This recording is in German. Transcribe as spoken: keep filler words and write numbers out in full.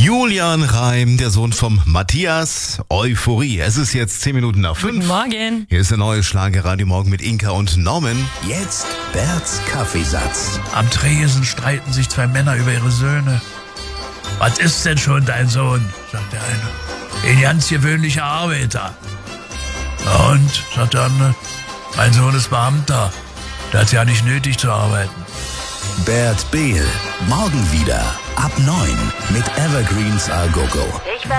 Julian Reim, der Sohn vom Matthias, Euphorie. Es ist jetzt zehn Minuten nach fünf. Guten Morgen. Hier ist der neue Schlager-Radio Morgen mit Inka und Norman. Jetzt Berts Kaffeesatz. Am Tresen streiten sich zwei Männer über ihre Söhne. Was ist denn schon dein Sohn, sagt der eine. Ein ganz gewöhnlicher Arbeiter. Und, sagt der andere, mein Sohn ist Beamter. Der hat ja nicht nötig zu arbeiten. Bert Behl. Morgen wieder ab neun mit Evergreens A Go Go. Ich